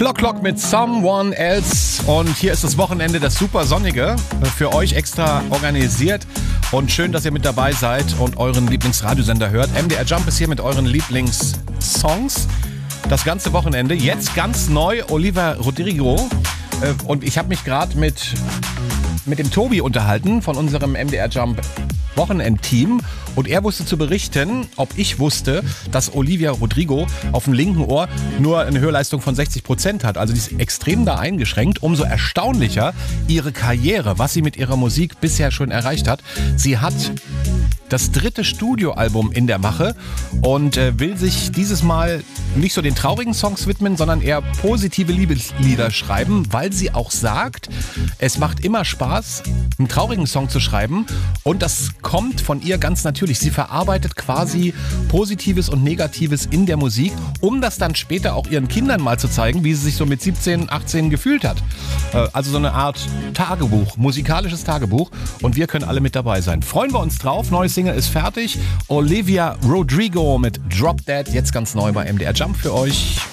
Clock mit Someone Else und hier ist das Wochenende, das super sonnige, für euch extra organisiert und schön, dass ihr mit dabei seid und euren Lieblingsradiosender hört. MDR Jump ist hier mit euren Lieblingssongs. Das ganze Wochenende, jetzt ganz neu Olivia Rodrigo und ich habe mich gerade mit dem Tobi unterhalten von unserem MDR Jump Wochenendteam und er wusste zu berichten, ob ich wusste, dass Olivia Rodrigo auf dem linken Ohr nur eine Hörleistung von 60% hat. Also die ist extrem da eingeschränkt. Umso erstaunlicher ihre Karriere, was sie mit ihrer Musik bisher schon erreicht hat. Sie hat das 3. Studioalbum in der Mache und will sich dieses Mal nicht so den traurigen Songs widmen, sondern eher positive Liebeslieder schreiben, weil sie auch sagt, es macht immer Spaß, einen traurigen Song zu schreiben und das kommt von ihr ganz natürlich. Sie verarbeitet quasi Positives und Negatives in der Musik, um das dann später auch ihren Kindern mal zu zeigen, wie sie sich so mit 17, 18 gefühlt hat. Also so eine Art Tagebuch, musikalisches Tagebuch und wir können alle mit dabei sein. Freuen wir uns drauf. Neues Single ist fertig. Olivia Rodrigo mit Drop Dead, jetzt ganz neu bei MDR Jump für euch.